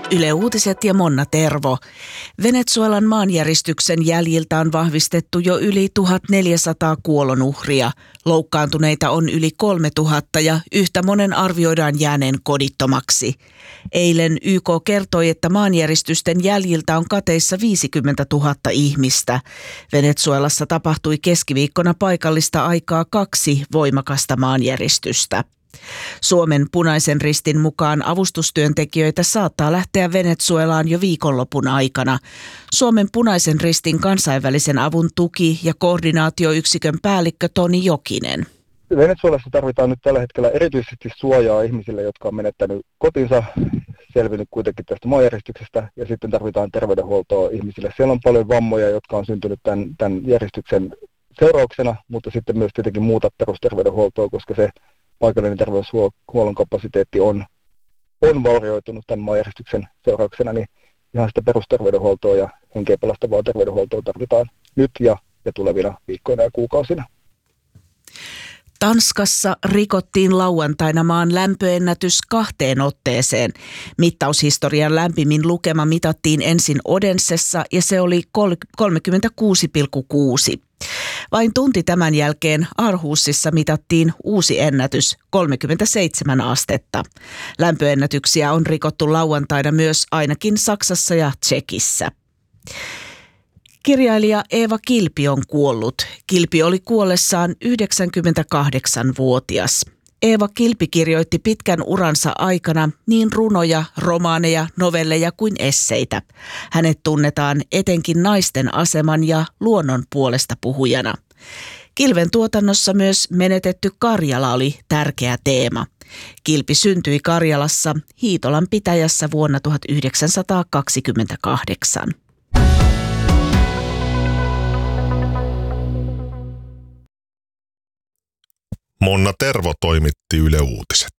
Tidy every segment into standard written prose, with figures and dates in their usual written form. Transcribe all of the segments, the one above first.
Yle Uutiset ja Monna Tervo. Venezuelan maanjäristyksen jäljiltä on vahvistettu jo yli 1400 kuolonuhria. Loukkaantuneita on yli 3000 ja yhtä monen arvioidaan jääneen kodittomaksi. Eilen YK kertoi, että maanjäristysten jäljiltä on kateissa 50 000 ihmistä. Venezuelassa tapahtui keskiviikkona paikallista aikaa 2 voimakasta maanjäristystä. Suomen Punaisen Ristin mukaan avustustyöntekijöitä saattaa lähteä Venezuelaan jo viikonlopun aikana. Suomen Punaisen Ristin kansainvälisen avun tuki- ja koordinaatioyksikön päällikkö Toni Jokinen. Venezuelassa tarvitaan nyt tällä hetkellä erityisesti suojaa ihmisille, jotka on menettänyt kotinsa, selvinnyt kuitenkin tästä maanjäristyksestä, ja sitten tarvitaan terveydenhuoltoa ihmisille. Siellä on paljon vammoja, jotka on syntynyt tämän järjestyksen seurauksena, mutta sitten myös tietenkin muuta perusterveydenhuoltoa, koska se paikallinen terveyshuollon kapasiteetti on vaurioitunut tämän maanjäristyksen seurauksena, niin ihan sitä perusterveydenhuoltoa ja henkeä pelastavaa terveydenhuoltoa tarvitaan nyt ja tulevina viikkoina ja kuukausina. Tanskassa rikottiin lauantaina maan lämpöennätys 2 otteeseen. Mittaushistorian lämpimin lukema mitattiin ensin Odensessa ja se oli 36,6. Vain tunti tämän jälkeen Aarhusissa mitattiin uusi ennätys, 37 astetta. Lämpöennätyksiä on rikottu lauantaina myös ainakin Saksassa ja Tšekissä. Kirjailija Eeva Kilpi on kuollut. Kilpi oli kuollessaan 98-vuotias. Eeva Kilpi kirjoitti pitkän uransa aikana niin runoja, romaaneja, novelleja kuin esseitä. Hänet tunnetaan etenkin naisten aseman ja luonnon puolesta puhujana. Kilven tuotannossa myös menetetty Karjala oli tärkeä teema. Kilpi syntyi Karjalassa Hiitolan pitäjässä vuonna 1928. Monna Tervo toimitti Yle Uutiset.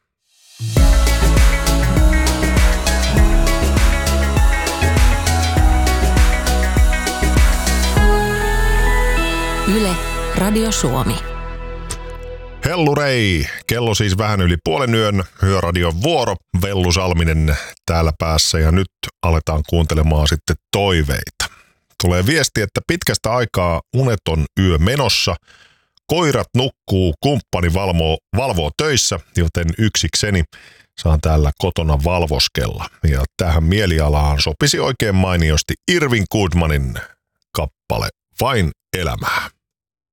Yle, Radio Suomi. Hellurei! Kello siis vähän yli 0:30. Yöradion vuoro. Vellu Salminen täällä päässä ja nyt aletaan kuuntelemaan sitten toiveita. Tulee viesti, että pitkästä aikaa uneton yö menossa. Koirat nukkuu, kumppani valvoo töissä, joten yksikseni saan täällä kotona valvoskella. Ja tähän mielialaan sopisi oikein mainiosti Irvin Goodmanin kappale Vain elämää.